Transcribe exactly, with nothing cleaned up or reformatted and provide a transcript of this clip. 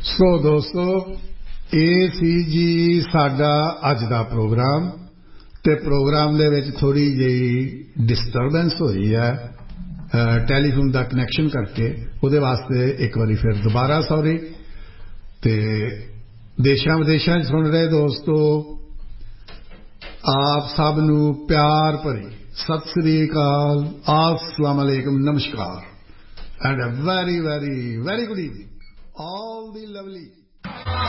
ਸੋ ਦੋਸਤੋ, ਇਹ ਸੀ ਜੀ ਸਾਡਾ ਅੱਜ ਦਾ ਪ੍ਰੋਗਰਾਮ ਅਤੇ ਪ੍ਰੋਗਰਾਮ ਦੇ ਵਿੱਚ ਥੋੜ੍ਹੀ ਜਿਹੀ ਡਿਸਟਰਬੈਂਸ ਹੋਈ ਹੈ ਟੈਲੀਫੋਨ ਦਾ ਕਨੈਕਸ਼ਨ ਕਰਕੇ। ਉਹਦੇ ਵਾਸਤੇ ਇੱਕ ਵਾਰੀ ਫਿਰ ਦੁਬਾਰਾ ਸੌਰੀ। ਅਤੇ ਦੇਸ਼ਾਂ ਵਿਦੇਸ਼ਾਂ 'ਚ ਸੁਣ ਰਹੇ ਦੋਸਤੋ, ਆਪ ਸਭ ਨੂੰ ਪਿਆਰ ਭਰੀ ਸਤਿ ਸ੍ਰੀ ਅਕਾਲ, अस्सलाम वालेकुम, नमस्कार and a very very very good evening all the lovely